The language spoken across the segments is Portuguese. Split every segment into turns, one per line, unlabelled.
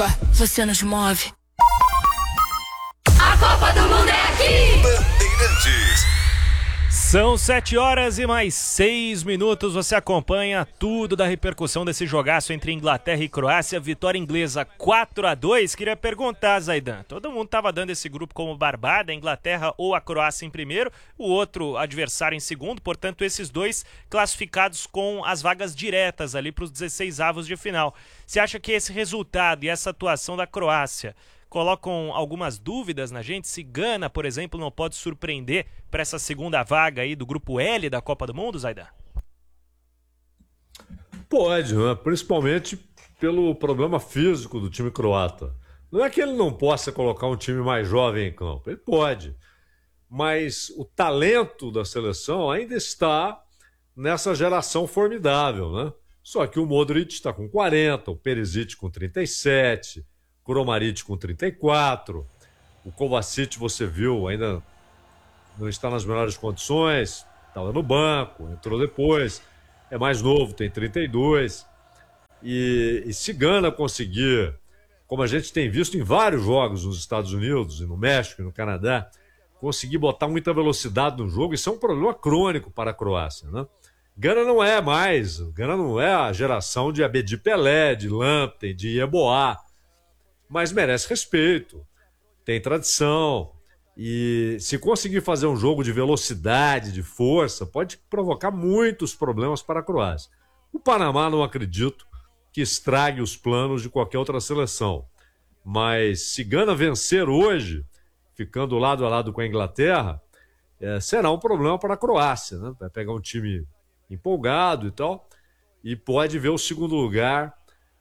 Você nos move.
A Copa do Mundo é aqui!
Bandeirantes.
São 7h mais 6. Você acompanha tudo da repercussão desse jogaço entre Inglaterra e Croácia. Vitória inglesa 4-2. Queria perguntar, Zaidan. Todo mundo estava dando esse grupo como barbada, a Inglaterra ou a Croácia em primeiro, o outro adversário em segundo. Portanto, esses dois classificados com as vagas diretas ali para os 16avos de final. Você acha que esse resultado e essa atuação da Croácia colocam algumas dúvidas na gente? Se Gana, por exemplo, não pode surpreender para essa segunda vaga aí do grupo L da Copa do Mundo, Zaidan?
Pode, né? Principalmente pelo problema físico do time croata. Não é que ele não possa colocar um time mais jovem em campo, ele pode. Mas o talento da seleção ainda está nessa geração formidável, né? Só que o Modric está com 40, o Perisic com 37, Kramaric com 34, o Kovacic, você viu, ainda não está nas melhores condições, estava no banco, entrou depois, é mais novo, tem 32. E se Gana conseguir, como a gente tem visto em vários jogos nos Estados Unidos, e no México e no Canadá, conseguir botar muita velocidade no jogo, isso é um problema crônico para a Croácia, né? Gana não é a geração de Abedi Pelé, de Lamptey, de Yeboah, mas merece respeito, tem tradição, e se conseguir fazer um jogo de velocidade, de força, pode provocar muitos problemas para a Croácia. O Panamá não acredito que estrague os planos de qualquer outra seleção, mas se Gana vencer hoje, ficando lado a lado com a Inglaterra, será um problema para a Croácia, né? Vai pegar um time empolgado e tal, e pode ver o segundo lugar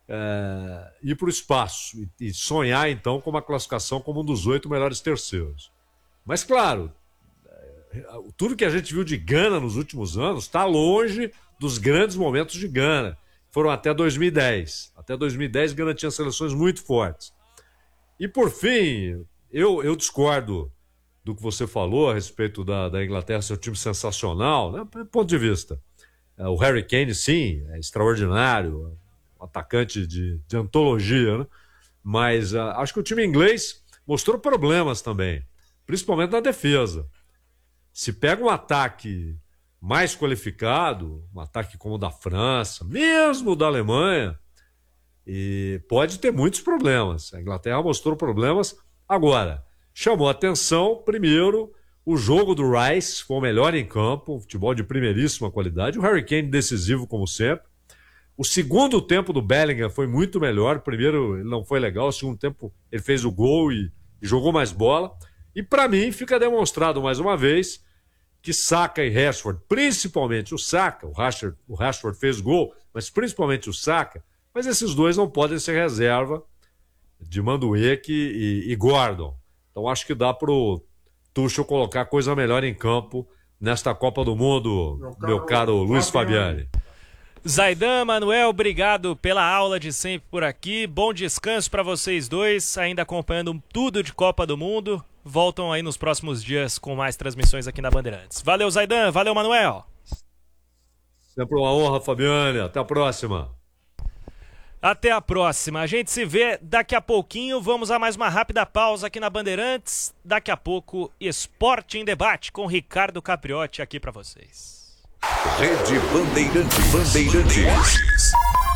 ir para o espaço e sonhar então com uma classificação como um dos 8 melhores terceiros. Mas claro, tudo que a gente viu de Gana nos últimos anos está longe dos grandes momentos de Gana. Foram até 2010. Até 2010 Gana tinha seleções muito fortes. E por fim, eu discordo do que você falou a respeito da Inglaterra ser um time sensacional, né? Do ponto de vista. O Harry Kane, sim, é extraordinário, um atacante de antologia, né? Mas acho que o time inglês mostrou problemas também, principalmente na defesa. Se pega um ataque mais qualificado, um ataque como o da França, mesmo o da Alemanha, e pode ter muitos problemas. A Inglaterra mostrou problemas. Agora, chamou a atenção, primeiro, o jogo do Rice foi o melhor em campo, futebol de primeiríssima qualidade, o Harry Kane decisivo como sempre. O segundo tempo do Bellingham foi muito melhor. O primeiro ele não foi legal, o segundo tempo ele fez o gol e jogou mais bola. E para mim fica demonstrado mais uma vez que Saka e Rashford, principalmente o Saka, o Rashford fez gol, mas principalmente o Saka, mas esses dois não podem ser reserva de Madueke e Gordon. Então acho que dá pro Tuchel colocar coisa melhor em campo nesta Copa do Mundo, meu caro Luiz Fabiani.
Zaidan, Manuel, obrigado pela aula de sempre por aqui. Bom descanso para vocês dois, ainda acompanhando tudo de Copa do Mundo. Voltam aí nos próximos dias com mais transmissões aqui na Bandeirantes. Valeu, Zaidan. Valeu, Manuel.
Sempre uma honra, Fabiane. Até a próxima.
Até a próxima. A gente se vê daqui a pouquinho. Vamos a mais uma rápida pausa aqui na Bandeirantes. Daqui a pouco, Esporte em Debate com Ricardo Capriotti aqui para vocês.
Rede Bandeirantes.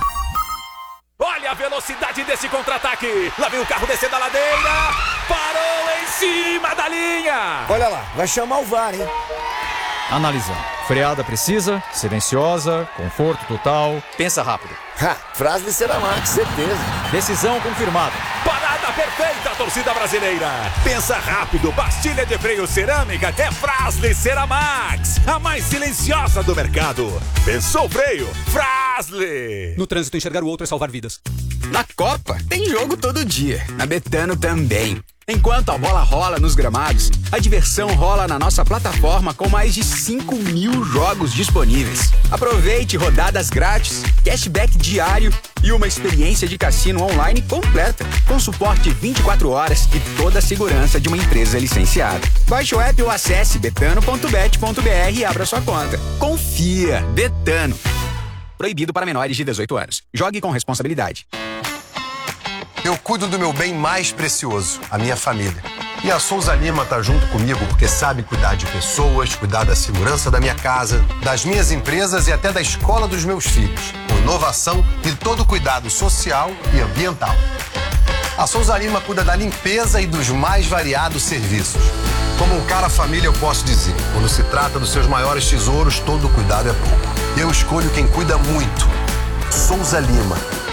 Olha a velocidade desse contra-ataque. Lá vem o carro descendo a ladeira. Parou em cima da linha.
Olha lá, vai chamar o VAR, hein?
Analisando. Freada precisa, silenciosa, conforto total. Pensa rápido.
Frase de Ceramax, certeza.
Decisão confirmada.
Parada perfeita, torcida brasileira. Pensa rápido, pastilha de freio cerâmica é Fras-le Ceramax, a mais silenciosa do mercado. Pensou freio? Fras-le.
No trânsito, enxergar o outro é salvar vidas.
Na Copa, tem jogo todo dia. Na Betano também. Enquanto a bola rola nos gramados, a diversão rola na nossa plataforma com mais de 5.000 jogos disponíveis. Aproveite rodadas grátis, cashback diário e uma experiência de cassino online completa, com suporte 24 horas e toda a segurança de uma empresa licenciada. Baixe o app ou acesse betano.bet.br e abra sua conta. Confia, Betano. Proibido para menores de 18 anos. Jogue com responsabilidade.
Eu cuido do meu bem mais precioso, a minha família. E a Souza Lima tá junto comigo porque sabe cuidar de pessoas, cuidar da segurança da minha casa, das minhas empresas e até da escola dos meus filhos, com inovação e todo cuidado social e ambiental. A Souza Lima cuida da limpeza e dos mais variados serviços. Como um cara família, eu posso dizer, quando se trata dos seus maiores tesouros, todo cuidado é pouco. Eu escolho quem cuida muito. Souza Lima.